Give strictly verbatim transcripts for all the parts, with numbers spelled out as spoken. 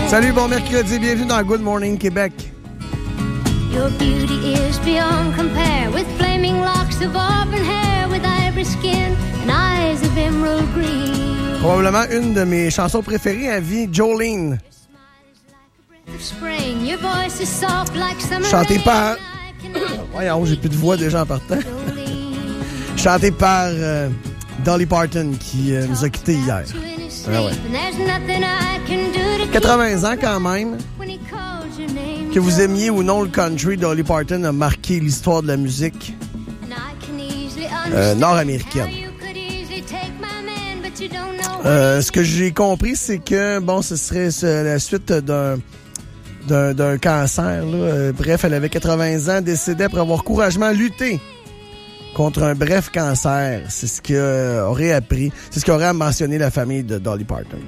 Salut, bon mercredi, bienvenue dans Good Morning Québec. Your beauty is beyond compare, with flaming locks of auburn hair, with ivory skin and eyes of emerald green. Probablement une de mes chansons préférées à vie, Jolene. Chantée par... Voyons, j'ai plus de voix déjà en partant. Chantée par euh, Dolly Parton qui euh, nous a quittés hier. Ah ouais. quatre-vingts ans quand même. Que vous aimiez ou non le country, Dolly Parton a marqué l'histoire de la musique euh, nord-américaine. Euh, ce que j'ai compris, c'est que bon, ce serait ce, la suite d'un, d'un, d'un cancer. Là. Euh, bref, elle avait quatre-vingts ans, décédée après avoir courageusement lutté contre un bref cancer. C'est ce qu'aurait appris, c'est ce qu'aurait mentionné la famille de Dolly Parton.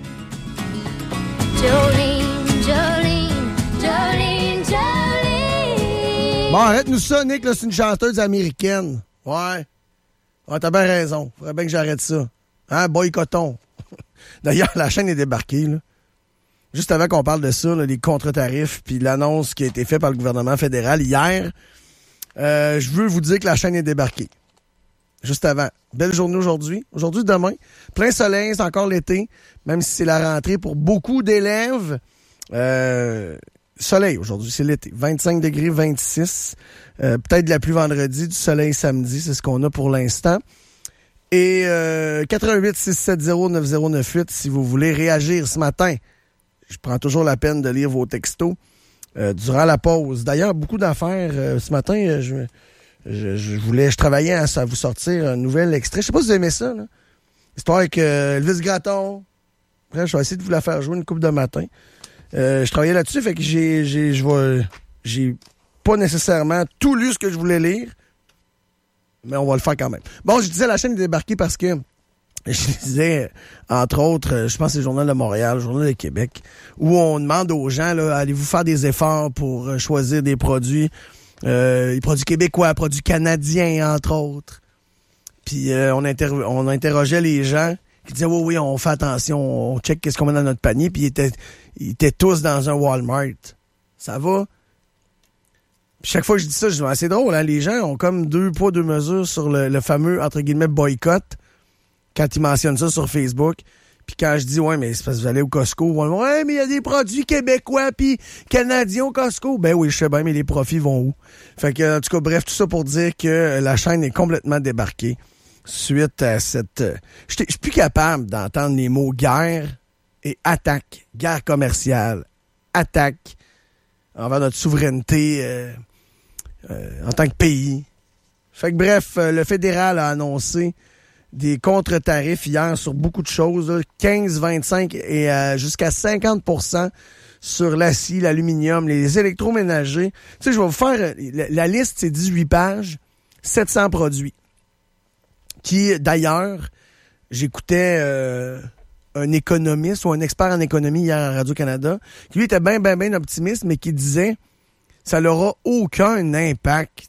Jolene, Jolene, Jolene, Jolene. Bon, arrête-nous ça, Nick, là, c'est une chanteuse américaine. Ouais. Ouais, t'as bien raison. Faudrait bien que j'arrête ça. Hein, boycottons. D'ailleurs, la chaîne est débarquée, là. Juste avant qu'on parle de ça, là, les contre-tarifs, puis l'annonce qui a été faite par le gouvernement fédéral hier, euh, je veux vous dire que la chaîne est débarquée. Juste avant. Belle journée aujourd'hui. Aujourd'hui, demain. Plein soleil, c'est encore l'été. Même si c'est la rentrée pour beaucoup d'élèves. Euh, soleil aujourd'hui, c'est l'été. vingt-cinq degrés, vingt-six. Euh, peut-être de la pluie vendredi, du soleil samedi. C'est ce qu'on a pour l'instant. Et euh, quatre un huit six sept zéro neuf zéro neuf huit si vous voulez réagir ce matin. Je prends toujours la peine de lire vos textos euh, durant la pause. D'ailleurs, beaucoup d'affaires. Euh, ce matin, euh, je... Je, je voulais, je travaillais à, à vous sortir un nouvel extrait. Je sais pas si vous aimez ça, là. Histoire avec euh, Elvis Gratton. Bref, je vais essayer de vous la faire jouer une couple de matin. Euh, je travaillais là-dessus, fait que j'ai, j'ai, je vais, j'ai pas nécessairement tout lu ce que je voulais lire, mais on va le faire quand même. Bon, je disais la chaîne est débarquée parce que je disais, entre autres, je pense que c'est le Journal de Montréal, le Journal de Québec, où on demande aux gens, là, allez-vous faire des efforts pour choisir des produits. Euh, les produits québécois, produits canadiens, entre autres. Puis euh, on, inter- on interrogeait les gens qui disaient « Oui, oui, on fait attention, on check qu'est-ce qu'on met dans notre panier. » Puis ils étaient, ils étaient tous dans un Walmart. Ça va? Puis chaque fois que je dis ça, je dis ah, « C'est drôle, hein? Les gens ont comme deux poids, deux mesures sur le, le fameux, entre guillemets, boycott quand ils mentionnent ça sur Facebook. » Puis quand je dis, ouais, mais c'est parce que vous allez au Costco, ouais, mais il y a des produits québécois puis canadiens au Costco. Ben oui, je sais bien, mais les profits vont où? Fait que, en tout cas, bref, tout ça pour dire que la chaîne est complètement débarquée suite à cette... Je suis plus capable d'entendre les mots guerre et attaque. Guerre commerciale, attaque envers notre souveraineté euh, euh, en tant que pays. Fait que bref, le fédéral a annoncé des contre-tarifs hier sur beaucoup de choses, là, quinze, vingt-cinq et euh, jusqu'à cinquante pour cent sur l'acier, l'aluminium, les électroménagers. Tu sais, je vais vous faire... La, la liste, c'est dix-huit pages, sept cents produits. Qui, d'ailleurs, j'écoutais euh, un économiste ou un expert en économie hier à Radio-Canada, qui lui était bien, bien, bien optimiste, mais qui disait ça n'aura aucun impact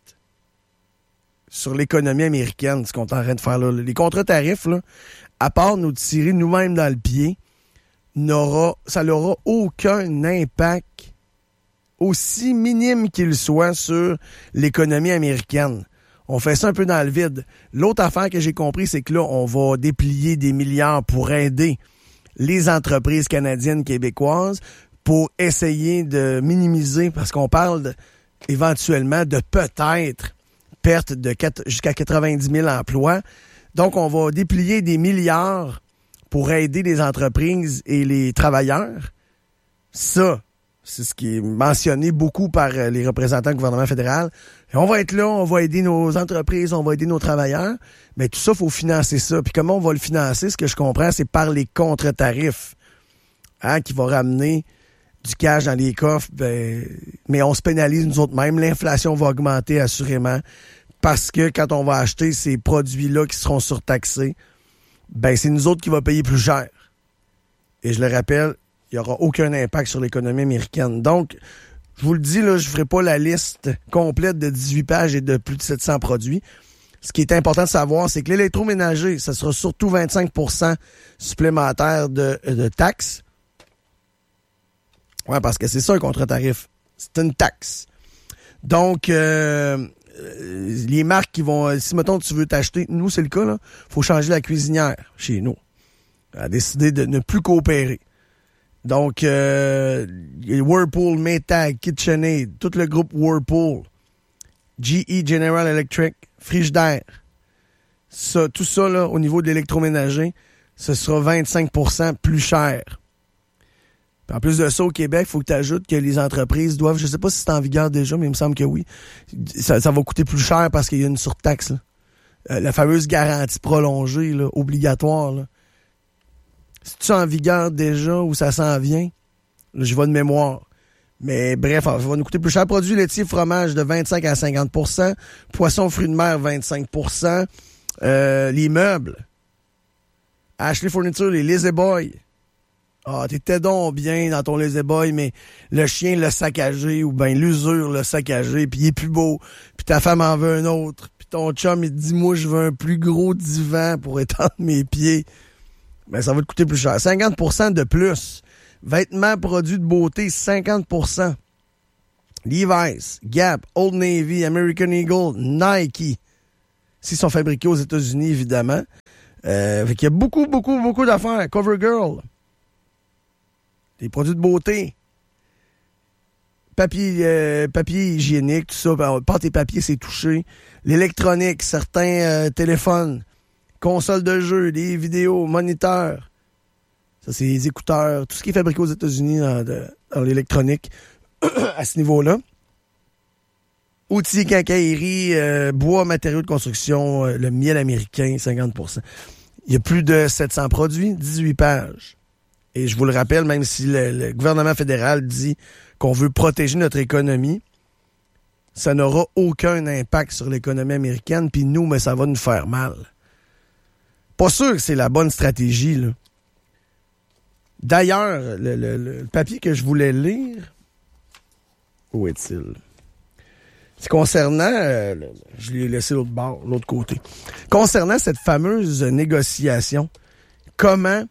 sur l'économie américaine, ce qu'on est en train de faire là. Les contre-tarifs, là, à part nous tirer nous-mêmes dans le pied, n'aura, ça n'aura aucun impact, aussi minime qu'il soit, sur l'économie américaine. On fait ça un peu dans le vide. L'autre affaire que j'ai compris, c'est que là, on va déplier des milliards pour aider les entreprises canadiennes, québécoises, pour essayer de minimiser, parce qu'on parle de, éventuellement de peut-être perte de quatre, jusqu'à quatre-vingt-dix mille emplois. Donc, on va déplier des milliards pour aider les entreprises et les travailleurs. Ça, c'est ce qui est mentionné beaucoup par les représentants du gouvernement fédéral. Et on va être là, on va aider nos entreprises, on va aider nos travailleurs. Mais tout ça, il faut financer ça. Puis comment on va le financer? Ce que je comprends, c'est par les contre-tarifs, hein, qui va ramener du cash dans les coffres, ben, mais on se pénalise nous autres mêmes. L'inflation va augmenter assurément parce que quand on va acheter ces produits-là qui seront surtaxés, ben c'est nous autres qui va payer plus cher. Et je le rappelle, il n'y aura aucun impact sur l'économie américaine. Donc, je vous le dis, là, je ne ferai pas la liste complète de dix-huit pages et de plus de sept cents produits. Ce qui est important de savoir, c'est que l'électroménager, ça sera surtout vingt-cinq pour cent supplémentaire de, de taxes. Ouais, parce que c'est ça un contre-tarif. C'est une taxe. Donc, euh, les marques qui vont... Si, mettons, tu veux t'acheter... Nous, c'est le cas, là. Faut changer la cuisinière chez nous. Elle a décidé de ne plus coopérer. Donc, euh, Whirlpool, Maytag, KitchenAid, tout le groupe Whirlpool, G E, General Electric, Frigidaire, ça, tout ça, là, au niveau de l'électroménager, ce sera vingt-cinq pour cent plus cher. Puis en plus de ça, au Québec, il faut que tu ajoutes que les entreprises doivent, je sais pas si c'est en vigueur déjà, mais il me semble que oui, ça, ça va coûter plus cher parce qu'il y a une surtaxe, là. Euh, la fameuse garantie prolongée, là, obligatoire, là. C'est-tu en vigueur déjà ou ça s'en vient? Là, je vais de mémoire. Mais bref, ça va nous coûter plus cher. Produits laitiers, fromage de vingt-cinq à cinquante pour cent. Poissons, fruits de mer, vingt-cinq pour cent. Euh, les meubles. Ashley Furniture, les Lazy Boy. Ah, t'étais donc bien dans ton Lazy Boy, mais le chien l'a saccagé ou ben l'usure l'a saccagé, puis il est plus beau. Puis ta femme en veut un autre. Puis ton chum, il te dit, moi, je veux un plus gros divan pour étendre mes pieds. Ben, ça va te coûter plus cher. cinquante pour cent de plus. Vêtements, produits de beauté, cinquante pour cent. Levi's, Gap, Old Navy, American Eagle, Nike. S'ils sont fabriqués aux États-Unis, évidemment. Euh, fait qu'il y a beaucoup, beaucoup, beaucoup d'affaires. CoverGirl. Des produits de beauté. Papier, euh, papier hygiénique, tout ça. Pâte et papier, c'est touché. L'électronique, certains euh, téléphones. Consoles de jeux, des vidéos, moniteurs. Ça, c'est les écouteurs. Tout ce qui est fabriqué aux États-Unis dans, de, dans l'électronique à ce niveau-là. Outils, quincaillerie, euh, bois, matériaux de construction, euh, le miel américain, cinquante pour cent. Il y a plus de sept cents produits, dix-huit pages. Et je vous le rappelle, même si le, le gouvernement fédéral dit qu'on veut protéger notre économie, ça n'aura aucun impact sur l'économie américaine, puis nous, mais ça va nous faire mal. Pas sûr que c'est la bonne stratégie, là. D'ailleurs, le, le, le papier que je voulais lire, où est-il? C'est concernant, euh, je l'ai laissé l'autre bord, l'autre côté. Concernant cette fameuse négociation, comment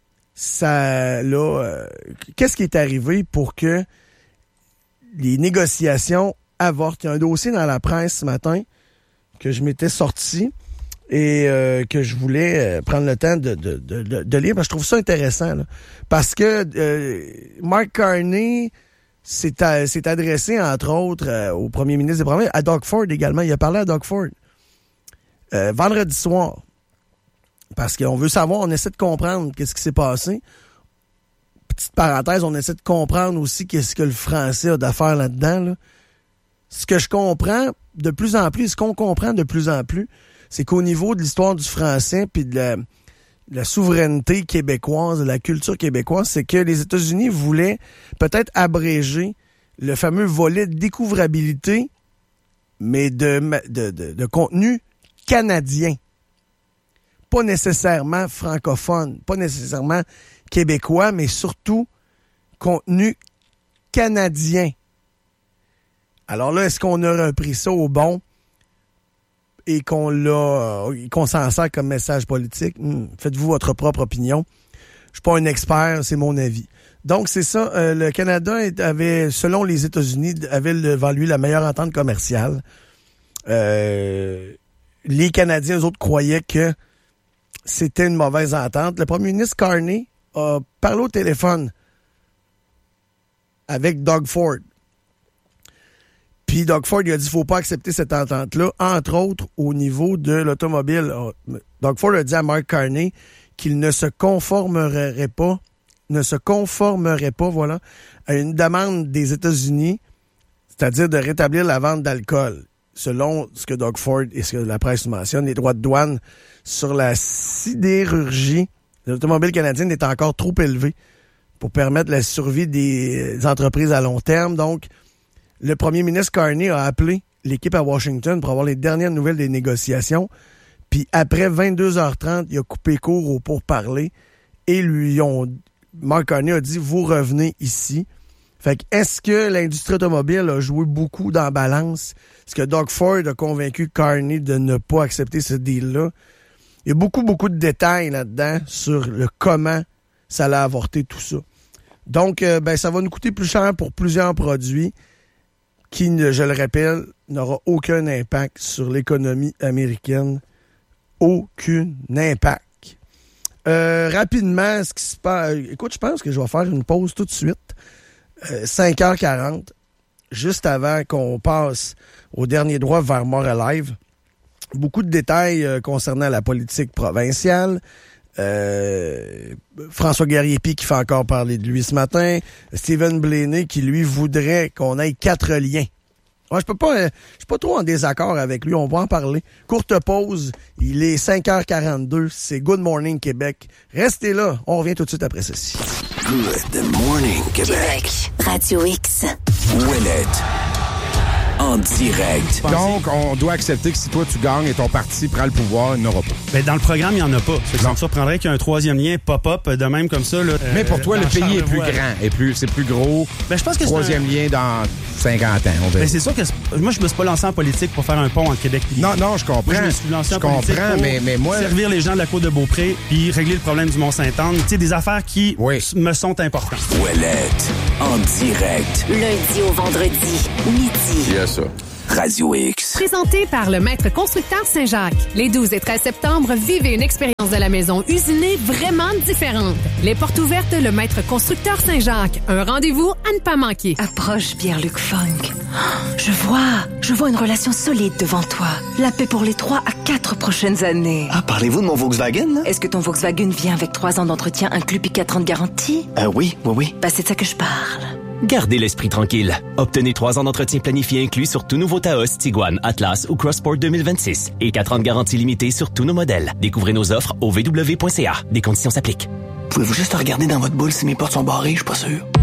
ça, là, euh, qu'est-ce qui est arrivé pour que les négociations avortent? Il y a un dossier dans la presse ce matin que je m'étais sorti et euh, que je voulais euh, prendre le temps de, de, de, de, de lire, parce que je trouve ça intéressant, là. Parce que euh, Mark Carney s'est, à, s'est adressé, entre autres, euh, au premier ministre des Provinces, à Doug Ford également. Il a parlé à Doug Ford euh, vendredi soir. Parce qu'on veut savoir, on essaie de comprendre qu'est-ce qui s'est passé. Petite parenthèse, on essaie de comprendre aussi qu'est-ce que le français a d'affaires là-dedans, là. Ce que je comprends de plus en plus, ce qu'on comprend de plus en plus, c'est qu'au niveau de l'histoire du français puis de la, de la souveraineté québécoise, de la culture québécoise, c'est que les États-Unis voulaient peut-être abréger le fameux volet de découvrabilité, mais de, de, de, de contenu canadien. Pas nécessairement francophone, pas nécessairement québécois, mais surtout contenu canadien. Alors là, est-ce qu'on a repris ça au bon et qu'on l'a, qu'on s'en sert comme message politique? Hum, faites-vous votre propre opinion. Je suis pas un expert, c'est mon avis. Donc, c'est ça. Euh, le Canada avait, selon les États-Unis, avait devant lui la meilleure entente commerciale. Euh, les Canadiens, eux autres, croyaient que c'était une mauvaise entente. Le premier ministre Carney a parlé au téléphone avec Doug Ford. Puis Doug Ford il a dit qu'il ne faut pas accepter cette entente-là, entre autres au niveau de l'automobile. Doug Ford a dit à Mark Carney qu'il ne se conformerait pas, ne se conformerait pas, voilà, à une demande des États-Unis, c'est-à-dire de rétablir la vente d'alcool. Selon ce que Doug Ford et ce que la presse mentionne, les droits de douane sur la sidérurgie de l'automobile canadienne est encore trop élevé pour permettre la survie des entreprises à long terme. Donc, le premier ministre Carney a appelé l'équipe à Washington pour avoir les dernières nouvelles des négociations. Puis après vingt-deux heures trente, il a coupé court au pourparlers et lui ont... Mark Carney a dit « Vous revenez ici ». Fait que est-ce que l'industrie automobile a joué beaucoup dans la balance? Est-ce que Doug Ford a convaincu Carney de ne pas accepter ce deal-là? Il y a beaucoup, beaucoup de détails là-dedans sur le comment ça allait avorter tout ça. Donc, euh, ben, ça va nous coûter plus cher pour plusieurs produits qui, je le rappelle, n'aura aucun impact sur l'économie américaine. Aucun impact. Euh, rapidement, ce qui se passe... Écoute, je pense que je vais faire une pause tout de suite. Euh, cinq heures quarante, juste avant qu'on passe au dernier droit vers Mort-Alive. Beaucoup de détails euh, concernant la politique provinciale. Euh, François Garriépi qui fait encore parler de lui ce matin. Stephen Blaney qui, lui, voudrait qu'on ait quatre liens. Ouais, je peux pas, euh, je suis pas trop en désaccord avec lui. On va en parler. Courte pause. Il est cinq heures quarante-deux. C'est Good Morning Québec. Restez là. On revient tout de suite après ceci. Good Morning Québec. Québec. Radio X. Ouellet. En direct. Donc, on doit accepter que si toi, tu gagnes et ton parti prend le pouvoir, il n'aura pas. Ben, dans le programme, il n'y en a pas. Ça me surprendrait qu'il y ait un troisième lien pop-up de même comme ça. Là, Mais pour euh, toi, le pays est plus grand, et plus, c'est plus gros. Ben, je pense que troisième c'est un... lien dans cinquante ans, on verra. Ben, c'est sûr que c'est... moi, je me suis pas lancé en politique pour faire un pont entre Québec et... Non, non, je comprends. Moi, je me suis lancé je en politique comprends, pour mais, mais moi... servir les gens de la Côte de Beaupré puis régler le problème du Mont-Sainte-Anne. Tu sais, des affaires qui oui. me sont importantes. Ouellet. En direct. Lundi au vendredi, midi. Yes, ça. Radio X. Présenté par le Maître Constructeur Saint-Jacques. Les douze et treize septembre, vivez une expérience de la maison usinée vraiment différente. Les portes ouvertes, le Maître Constructeur Saint-Jacques. Un rendez-vous à ne pas manquer. Approche, Pierre-Luc Funk. Je vois, je vois une relation solide devant toi. La paix pour les trois à quatre prochaines années. Ah, parlez-vous de mon Volkswagen, là? Est-ce que ton Volkswagen vient avec trois ans d'entretien inclus puis quatre ans de garantie? Euh, oui, oui, oui. Bah, c'est de ça que je parle. Gardez l'esprit tranquille. Obtenez trois ans d'entretien planifié inclus sur tout nouveau Taos, Tiguan, Atlas ou Crossport deux mille vingt-six et quatre ans de garantie limitée sur tous nos modèles. Découvrez nos offres au v w point c a. Des conditions s'appliquent. Pouvez-vous juste regarder dans votre boule si mes portes sont barrées? Je suis pas sûr.